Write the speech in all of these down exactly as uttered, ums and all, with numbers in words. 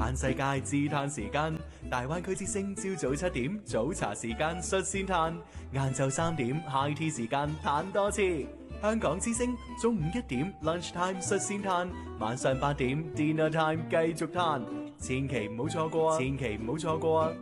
嘆世界自嘆時間，大灣區之聲朝早七點早茶時間率先嘆，晏晝三點 high tea 時間嘆多次。香港之聲中午一點 lunch time 率先嘆，晚上八點 dinner time 繼續嘆，千祈唔好錯過啊！千祈唔好錯過啊！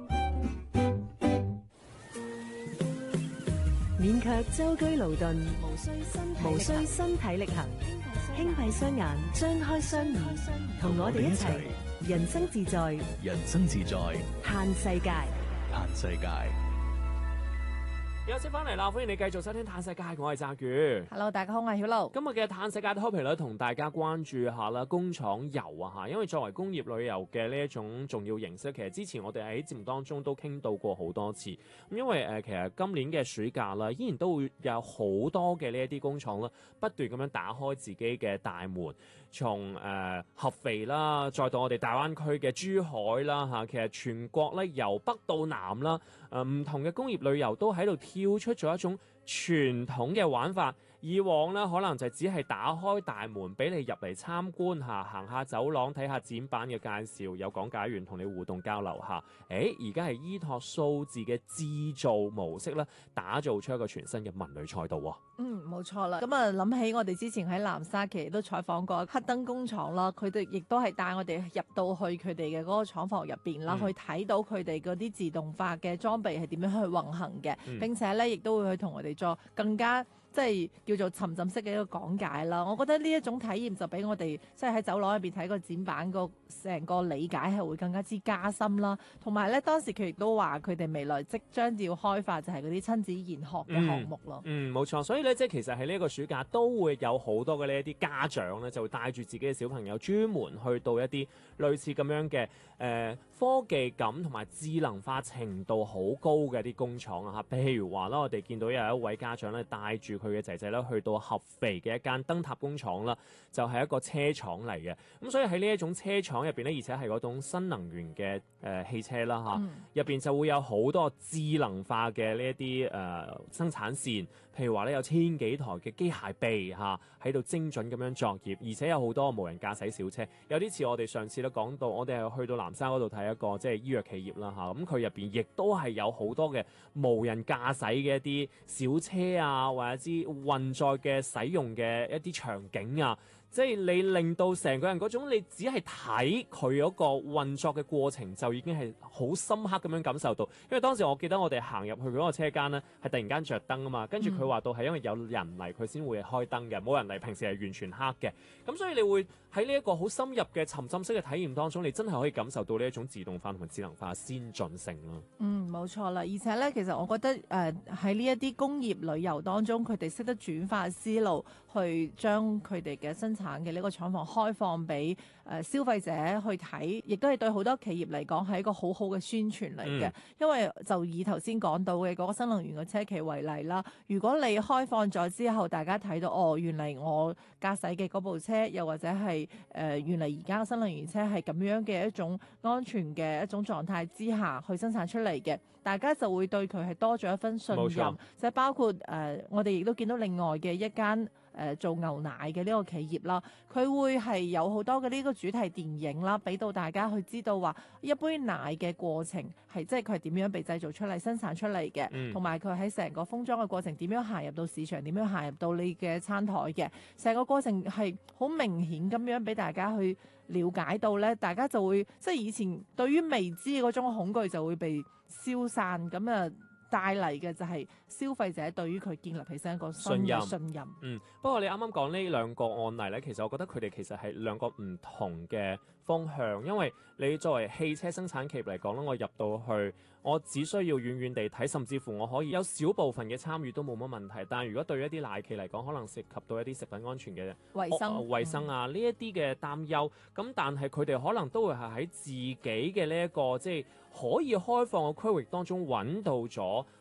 勉強舟車勞頓，無需身無需身體力行，輕閉雙眼，張開雙耳，同我哋一齊人生自在， 人生自在， 嘆世界， 嘆世界。 有請翻嚟啦！歡迎你繼續收聽《嘆世界》，我係澤宇。 Hello， 大家好，我係曉露。 今日嘅《嘆世界》topic 咧，同大家關注下啦，工廠遊啊嚇。因為作為工業旅遊嘅呢一種重要形式，其實之前我哋喺節目當中都傾到過好多次。咁因為誒、呃，其實今年嘅暑假啦，依然都會有好多嘅呢一啲工廠啦，不斷咁樣打開自己嘅大門，從誒、呃、合肥啦，再到我哋大灣區嘅珠海啦嚇。其實全國咧由北到南啦，誒、呃、唔同嘅工業旅遊都喺度跳出咗一種傳統嘅玩法。以往咧可能就只係打開大門俾你入嚟參觀下，行下走廊睇下展板嘅介紹，有講解員同你互動交流下。誒，而家係依託數字嘅製造模式咧，打造出一個全新嘅文旅賽道喎。 嗯，冇錯啦。咁啊，諗起我哋之前喺南沙其實都採訪過黑燈工廠啦，佢哋亦都係帶我哋入到去佢哋嘅嗰個廠房入邊啦，嗯、去睇到佢哋嗰啲自動化嘅裝備係點樣去運行嘅，嗯、並且咧亦都會去同我哋做更加即係叫做沉浸式嘅一個講解啦。我覺得呢一種體驗就俾我哋即係喺走廊入邊睇個展板個成個理解係會更加之加深啦。同埋咧，當時佢亦都話佢哋未來即將要開發就係嗰啲親子研學嘅項目咯。嗯， 冇錯。所以咧，即係其實喺呢一個暑假都會有好多嘅呢一啲家長咧，就會帶住自己嘅小朋友專門去到一啲類似咁樣嘅誒、呃、科技感同埋智能化程度好高嘅啲工廠啊嚇。譬如話啦，我哋見到有一位家長咧帶住佢嘅仔仔咧去到合肥嘅一間燈塔工廠啦，就係、是、一個車廠嚟嘅。咁所以喺呢一種車廠入邊咧，而且係嗰種新能源嘅誒、呃、汽車啦嚇，入、啊、邊就會有好多智能化嘅呢一啲誒生產線。譬如話咧，有千幾台嘅機械臂嚇喺度精準咁樣作業，而且有好多無人駕駛小車。有啲似我哋上次都講到，我哋係去到南沙嗰度睇一個即係醫藥企業啦嚇，咁佢入邊亦都係有好多嘅無人駕駛嘅一啲小車啊，或者之運載嘅使用嘅一啲場景啊。即係你令到成個人嗰種，你只係睇佢嗰個運作嘅過程，就已經係好深刻咁樣感受到。因為當時我記得我哋行入去嗰個車間呢，係突然間着燈啊嘛，跟住佢話到係因為有人嚟佢先會開燈嘅，冇人嚟平時係完全黑嘅。咁所以你會喺呢一個好深入嘅沉浸式嘅體驗當中，你真係可以感受到呢一種自動化同埋智能化先進性咯。 嗯，冇錯啦。而且呢，其實我覺得誒喺呢一啲工業旅遊當中，佢哋識得轉化思路，去將佢哋嘅生產嘅呢個廠房開放俾誒、呃、消費者去睇，亦都係對好多企業嚟講係一個好好嘅宣傳嚟嘅。嗯、因為就以頭先講到嘅嗰個新能源嘅車企為例啦，如果你開放咗之後，大家睇到哦，原嚟我駕駛嘅嗰部車，又或者係誒、呃、原嚟而家嘅新能源車係咁樣嘅一種安全嘅一種狀態之下去生產出嚟嘅，大家就會對佢係多咗一分信任。即係錯包括誒、呃，我哋亦都見到另外嘅一間。誒、呃、做牛奶嘅呢個企業啦，佢會係有好多嘅呢個主題電影啦，俾到大家去知道話一杯奶嘅過程係即係佢係點樣被製造出嚟、生產出嚟嘅，同埋佢喺成個封裝嘅過程點樣行入到市場、點樣行入到你嘅餐台嘅，成個過程係好明顯咁樣俾大家去了解到咧，大家就會即係以前對於未知嘅嗰種恐懼就會被消散咁啊。帶嚟嘅就係消費者對於佢建立起身一個新嘅信任。信任嗯，不過你啱啱講呢兩個案例咧，其實我覺得佢哋其實係兩個唔同嘅方向，因為你作為汽車生產企業嚟講咧，我入到去，我只需要遠遠地睇，甚至乎我可以有少部分嘅參與都冇乜問題。但係如果對於一啲奶企嚟講，可能涉及到一啲食品安全嘅衞生、 衞生啊呢一啲嘅擔憂，咁但係佢哋可能都會係喺自己嘅呢一個即係可以開放嘅區域當中揾到咗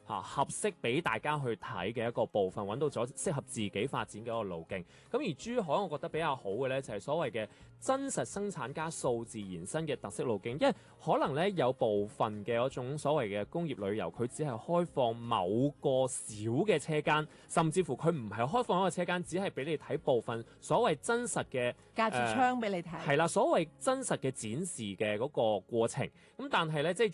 嚇合適俾大家去睇嘅一個部分，揾到咗適合自己發展嘅一個路徑。咁而珠海我覺得比較好嘅呢，就係所謂嘅真實生產加數字延伸嘅特色路徑，因為可能呢，有部分嘅嗰種所謂嘅工業旅遊，佢只係開放某個小嘅車間，甚至乎佢唔係開放一個車間，只係俾你睇部分所謂真實嘅隔住窗俾你睇。 係啦，所謂真實嘅展示嘅嗰個過程。咁但係呢，即係